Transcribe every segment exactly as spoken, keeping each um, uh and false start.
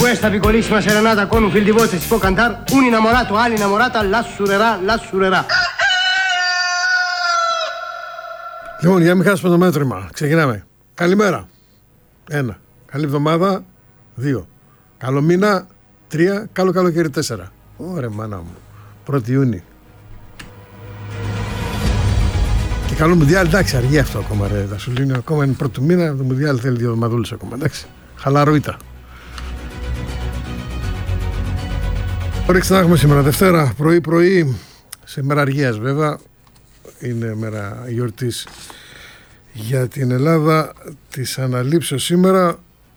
questa piccolissima serenata con un fil di voce si può cantare un innamorato all'innamorata l'assurerà, l'assurerà. Λοιπόν, για να μην χάσουμε το μέτρημα, ξεκινάμε. Καλημέρα. Ένα. Καλή εβδομάδα. Δύο. Καλό μήνα. Τρία. Καλό καλοκαίρι. Τέσσερα. Ωραία, μάνα μου. πρώτη Ιούνιου. Και καλό Μουντιάλ. Εντάξει, αργεί αυτό ακόμα. Ρε, θα σου λύνει ακόμα είναι πρώτου μήνα. Το Μουντιάλ θέλει δύο εβδομαδούλες ακόμα. Εντάξει. Χαλαρούιτα. Όρεξη να έχουμε σήμερα Δευτέρα. Πρωί-πρωί. Σε μέρα αργίας βέβαια. Είναι μέρα γιορτής για την Ελλάδα της αναλήψεως σήμερα.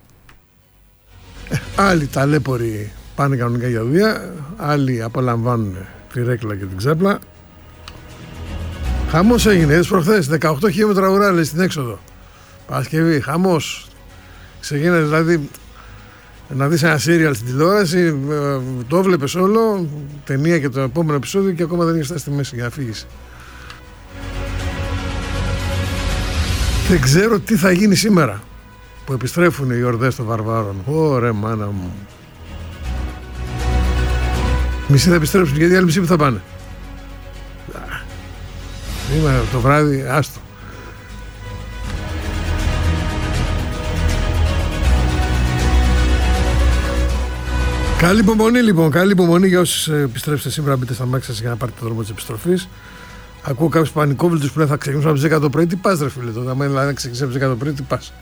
Ε, άλλοι ταλέποροι πάνε κανονικά για δουλειά, άλλοι απολαμβάνουν τη ρέκλα και την ξέπλα. Χαμός έγινε, έτσι προχθές, δεκαοκτώ χιλιόμετρα ουρά στην έξοδο Παρασκευή, χαμός. Ξεκίνησε δηλαδή να δεις ένα σύριαλ στην τηλεόραση, το βλέπεις όλο, ταινία και το επόμενο επεισόδιο και ακόμα δεν έχει φτάσει στη μέση για να φύγεις. Δεν ξέρω τι θα γίνει σήμερα που επιστρέφουν οι ορδές των βαρβάρων. Ωραία μάνα μου. Μισοί θα επιστρέψουν γιατί οι άλλοι μισοί που θα πάνε. Σήμερα το βράδυ άστο. Καλή υπομονή λοιπόν, καλή υπομονή για όσους επιστρέψετε σήμερα. Μπείτε στα μάξια σας για να πάρετε το δρόμο της επιστροφής. Ακούω κάποιους πανικόβλητους που λένε θα ξεκινήσουμε από τις δέκα το πρωί. Τι πας ρε φίλε τότε, άμα είναι να ξεκινήσεις από τις δέκα το πρωί, τι πας.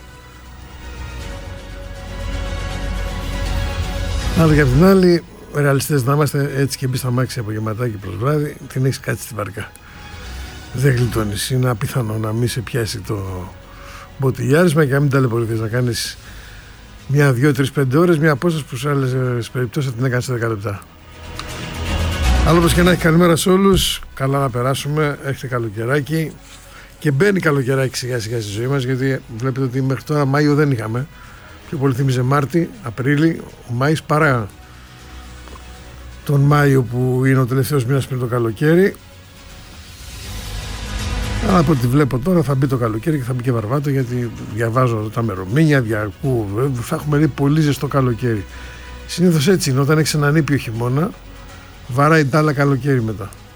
Άρα και απ' την άλλη, ρεαλιστές να είμαστε, έτσι και μπει στα μάξια από γεματάκι προς βράδυ, την έχεις κάτσει στη βαρκά. Δεν γλιτώνεις, είναι απίθανο να μην σε πιάσει το μποτιλιάρισμα και να μην ταλαιπωρηθείς, να κάνεις μια, δύο, τρεις, πέντε ώρες, μια απόσταση που σε άλλες περιπτώσεις θα την έκανες σε δέκα λεπτά. Αλλά όπως και να έχει, καλημέρα σε όλους. Καλά να περάσουμε. Έχετε καλοκαιράκι. Και μπαίνει καλοκαιράκι σιγά σιγά στη ζωή μας. Γιατί βλέπετε ότι μέχρι τώρα Μάιο δεν είχαμε. Πιο πολύ θύμιζε Μάρτι, Απρίλη. Ο Μάης παρά τον Μάιο που είναι ο τελευταίος μήνας πριν το καλοκαίρι. Αλλά από ό,τι βλέπω τώρα θα μπει το καλοκαίρι και θα μπει και βαρβάτο. Γιατί διαβάζω τα μερομήνια, διακούω. Θα έχουμε δει πολύ ζεστό καλοκαίρι. Συνήθως έτσι είναι όταν έχεις έναν ήπιο χειμώνα. Βαράει τ' άλλα καλοκαίρι μετά.